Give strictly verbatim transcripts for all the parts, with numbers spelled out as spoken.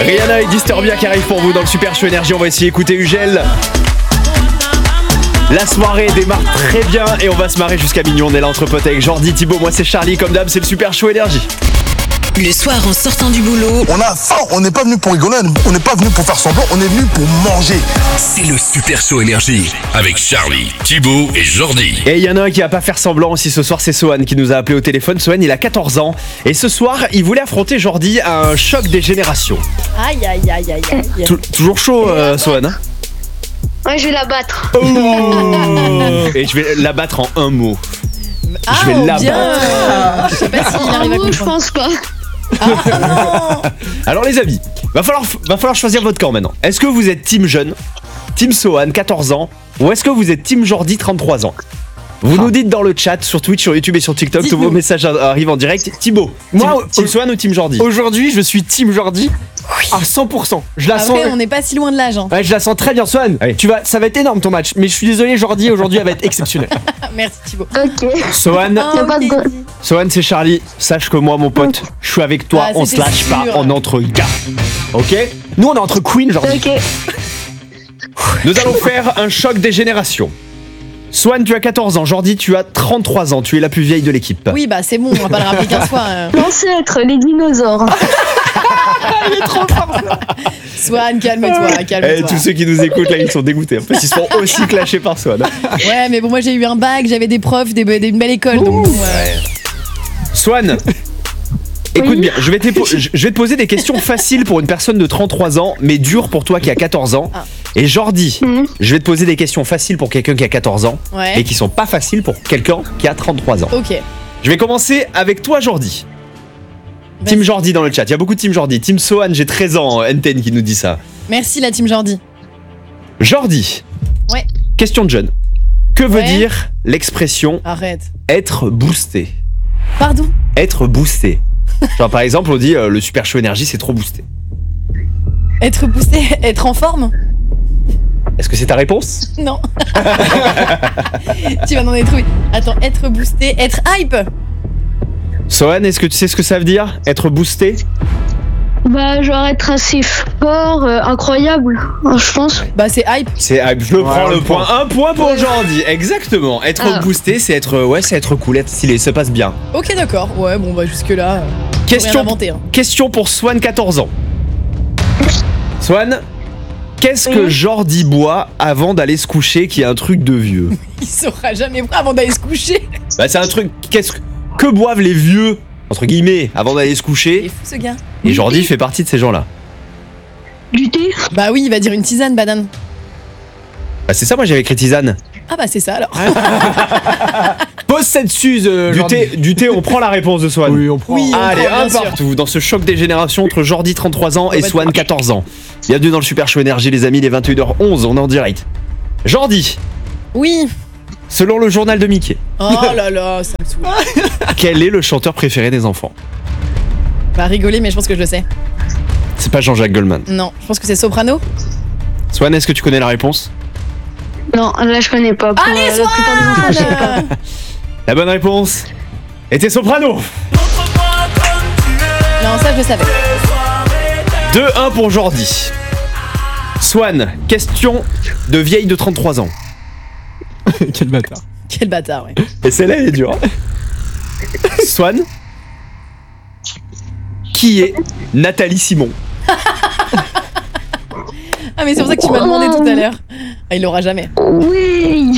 Rihanna et Disturbia qui arrivent pour vous dans le Super Show Énergie. On va essayer d'écouter Ugel. La soirée démarre très bien et on va se marrer jusqu'à minuit. On est là entre potes avec Jordi, Thibaut, moi c'est Charlie. Comme d'hab, c'est le Super Show Énergie. Le soir en sortant du boulot, on a faim, on n'est pas venu pour rigoler, on n'est pas venu pour faire semblant, on est venu pour manger. C'est le Super Show Énergie avec Charlie, Thibaut et Jordi. Et il y en a un qui va pas faire semblant aussi ce soir, c'est Sohan qui nous a appelé au téléphone. Sohan, il a quatorze ans et ce soir, il voulait affronter Jordi à un choc des générations. Aïe aïe aïe aïe aïe. Tou- toujours chaud, euh, Sohan, hein? Ouais, je vais la battre. Oh et je vais la battre en un mot. Ah, je vais oh, la bien. battre. Je sais pas s'il En arrive à gros, je comprendre. pense pas. Ah non. Alors les amis, va falloir, va falloir choisir votre camp maintenant. Est-ce que vous êtes team jeune, team Sohan, quatorze ans, ou est-ce que vous êtes team Jordi, trente-trois ans? Vous nous dites dans le chat, sur Twitch, sur YouTube et sur TikTok, tous Dites-nous. vos messages arrivent en direct. Thibaut, Moi, team, team Sohan ou team Jordi? Aujourd'hui, je suis Team Jordi à cent pour cent. Je la sens. Après, on n'est pas si loin de l'âge. Hein. Ouais, je la sens très bien, Swan. Oui. Tu vas, ça va être énorme ton match. Mais je suis désolé, Jordi, aujourd'hui, elle va être exceptionnelle. Ah, merci Thibaut. Ok. Sohan, Oh, pas de ok. go- Sohan c'est Charlie. Sache que moi, mon pote, je suis avec toi, Ah, on se c'était lâche pas, sûr. on est entre gars. Ok? Nous, on est entre Queen, Jordi. Ok. Nous allons faire un choc des générations. Swan, tu as quatorze ans, Jordi, tu as trente-trois ans, tu es la plus vieille de l'équipe. Oui, bah c'est bon, on va pas le rappeler quinze fois. hein. L'ancêtre, les dinosaures. Swan, calme-toi, Eh, calme-toi. tous ceux qui nous écoutent là, ils sont dégoûtés. En fait, ils se font aussi clasher par Swan. Ouais, mais bon, moi j'ai eu un bac, j'avais des profs, des, des, une belle école. Donc, bon, ouais. Swan, écoute Oui. bien, je vais, te po- je je vais te poser des questions faciles pour une personne de trente-trois ans, mais dures pour toi qui a quatorze ans. Ah. Et Jordi, Mhm. je vais te poser des questions faciles pour quelqu'un qui a quatorze ans, Ouais. mais qui sont pas faciles pour quelqu'un qui a trente-trois ans. Ok. Je vais commencer avec toi, Jordi. Vas-y. Team Jordi dans le chat, il y a beaucoup de Team Jordi. Team Sohan, j'ai treize ans, Enten qui nous dit ça. Merci la team Jordi. Jordi. Ouais. Question de jeune. Que veut Ouais. dire l'expression Arrête. être boosté? Pardon. Être boosté. Genre par exemple, on dit euh, le Super Show Énergie, c'est trop boosté. Être boosté, être en forme? Est-ce que c'est ta réponse? Non. Tu vas m'en être trouvé. Attends, être boosté, être hype. Sohan, est-ce que tu sais ce que ça veut dire? Être boosté? Bah, genre être assez fort, euh, incroyable, hein, je pense. Bah c'est hype. C'est, ah, je le Ouais, prends un le point. point. Un point pour Jordi. Exactement. Être Ah. boosté, c'est être, euh, ouais, c'est être cool, être stylé, ça passe bien. Ok, d'accord. Ouais, bon, bah jusque-là, euh, faut rien Question, inventer. Hein. question pour Swan, quatorze ans. Swan, qu'est-ce que Mhm. Jordi boit avant d'aller se coucher qui est un truc de vieux? Il saura jamais boire avant d'aller se coucher. Bah, c'est un truc. Qu'est-ce que, que boivent les vieux, entre guillemets, avant d'aller se Il est coucher? fou ce gars. Et Jordi fait partie de ces gens-là. Du thé. Bah oui, il va dire une tisane, banane. Bah, c'est ça, moi j'avais écrit tisane. Ah bah c'est ça alors. Pose cette suze, euh, Du Jordi. thé, du thé, on prend la réponse de Swan. Oui, on prend. Oui. Allez, prend, un bien sûr. partout dans ce choc des générations entre Jordi, trente-trois ans, et bah, Swan, quatorze ans. Bienvenue dans le Super Show Énergie, les amis, les vingt et une heures onze, on est en direct. Jordi, Oui. selon le journal de Mickey, Oh là là, ça me saoule. quel est le chanteur préféré des enfants? Va rigoler, mais je pense que je le sais. C'est pas Jean-Jacques Goldman. Non, je pense que c'est Soprano. Swan, est-ce que tu connais la réponse? Non, là, je connais pas. Pour, Allez, euh, la plupart des enfants, je sais pas. Swan. La bonne réponse était Soprano. Non, ça je le savais. deux un pour Jordi. Swan, question de vieille de trente-trois ans. Quel bâtard. Quel bâtard, ouais. Et celle-là, elle est dure. Swan, qui est Nathalie Simon? Ah mais c'est pour ça que tu m'as demandé tout à l'heure. Ah, il l'aura jamais. Oui.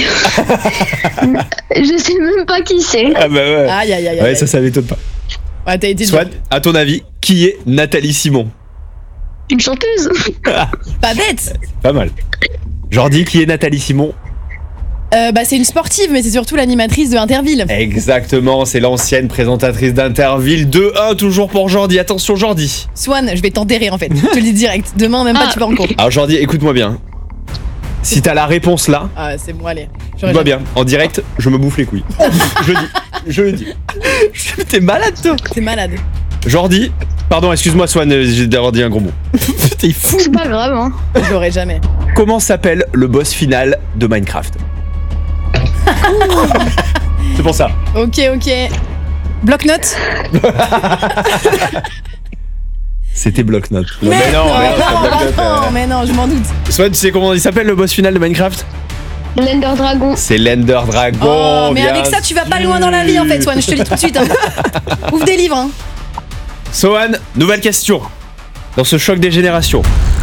Je sais même pas qui c'est. Ah bah ouais. Aïe aïe aïe. Ouais, aïe. ça, ça m'étonne pas. Ouais, t'as été Swan, à ton avis, qui est Nathalie Simon? Une chanteuse. pas bête. Pas mal. Jordi, qui est Nathalie Simon? Euh, bah c'est une sportive, mais c'est surtout l'animatrice de Interville. Exactement, c'est l'ancienne présentatrice d'Interville. deux un toujours pour Jordi. Attention Jordi. Swan, je vais t'enterrer en fait. Je te le dis direct. Demain même pas Ah. tu vas en cours. Alors Jordi, écoute-moi bien. Si t'as la réponse là, Ah c'est bon, allez. J'aurais écoute-moi jamais- bien. En direct, je me bouffe les couilles. je le dis. Je le dis. T'es malade, toi. T'es malade. Jordi, pardon, excuse-moi Swan, euh, j'ai d'avoir dit un gros mot. T'es fou. C'est pas grave, hein. Je l'aurais jamais. Comment s'appelle le boss final de Minecraft? C'est pour ça. Ok, ok. Bloc-notes. C'était bloc-notes. Mais, non, mais non, non, c'est un bloc-notes, non, euh. mais non, je m'en doute. Swan, tu sais comment il s'appelle le boss final de Minecraft? L'Ender Dragon. C'est l'Ender Dragon. Oh, mais bien avec ça, tu vas pas loin dans la vie en fait, Swan, je te le dis tout de suite. Hein. Ouvre des livres. Hein. Sohan, nouvelle question. Dans ce choc des générations.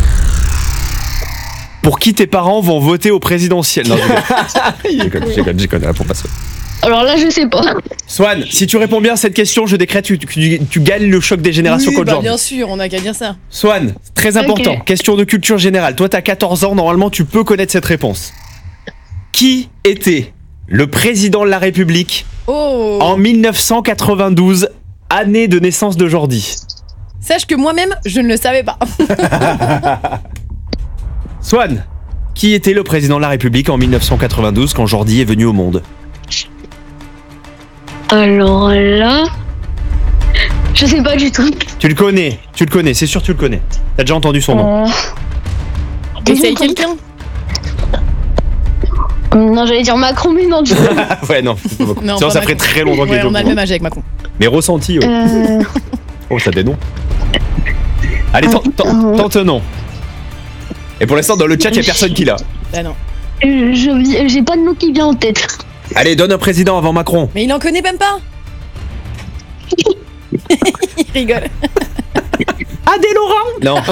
Pour qui tes parents vont voter au présidentiel? Non, je déconne, je déconne, je déconne, réponds pas, Swan. Alors là, je sais pas. Swan, si tu réponds bien à cette question, je décrète que tu, tu- tu gagnes le choc des générations Oui, contre bah, Jordi. bien sûr, on a qu'à dire ça. Swan, très important, Ok. question de culture générale. Toi, t'as quatorze ans, normalement, tu peux connaître cette réponse. Qui était le président de la République Oh. en mille neuf cent quatre-vingt-douze, année de naissance de Jordi? Sache que moi-même, je ne le savais pas. Swan, qui était le président de la République en mille neuf cent quatre-vingt-douze quand Jordi est venu au monde? Alors là. Je sais pas du tout. Tu le connais, tu le connais, c'est sûr que tu le connais. T'as déjà entendu son nom. Euh... Essaye quelqu'un. Non, j'allais dire Macron, mais non, du tout. Ouais, non. Non, Sinon, pas ça ferait Macron. très longtemps qu'il Ouais, était au on a le courant. même âge avec Macron. Mais ressenti, ouais. Euh... Oh, ça des noms. Allez, tente, tente, tente un nom. Et pour l'instant, dans le chat, il y a personne qui l'a. Bah non. euh, je- J'ai pas de nom qui vient en tête. Allez, donne un président avant Macron. Mais il en connaît même pas. Il rigole. Adé Laurent. Non.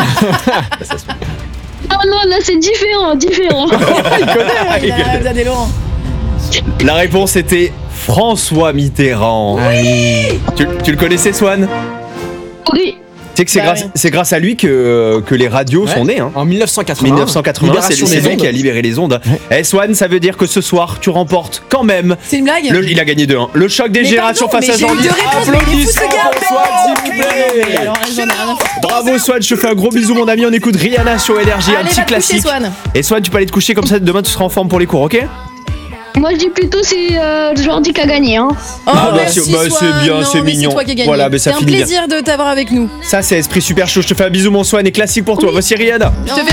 Ah non, là c'est différent, différent. Il connaît. Il a la rêve Laurent. La réponse était François Mitterrand. Tu, tu le connaissais, Swan? Oui. Tu sais que c'est Bah grâce, oui. c'est grâce à lui que, que les radios Ouais. sont nées. Hein. En mille neuf cent quatre-vingts. mille neuf cent quatre-vingts, c'est libération c'est des lui qui a ondes. libéré les ondes. Eh Swan, ça veut dire que ce soir, tu remportes quand même. C'est une blague. Le, il a gagné deux un. Le choc des Mais générations pardon, face à mais j'ai eu Jordi. deux réponses, mais il est fou, ce Applaudissements gars. pour Swan, s'il vous Mais plaît. alors, j'en ai rien à foutre. Bravo Swan, je te fais un gros bisou mon ami, on écoute Rihanna sur Énergie, un Allez, petit va te coucher, classique. Swan. Et Swan, tu peux aller te coucher comme ça, demain tu seras en forme pour les cours, ok? Moi je dis plutôt c'est euh, Jordi qui a gagné. Hein. Oh, Ah, bah, merci, c'est- bah, c'est Swan. bien, Non, c'est mais mignon. C'est toi qui as gagné. Voilà, mais ça c'est un finit bien. plaisir de t'avoir avec nous. Ça c'est esprit super chaud, je te fais un bisou mon Swan et classique pour toi, voici Rihanna. Je te fais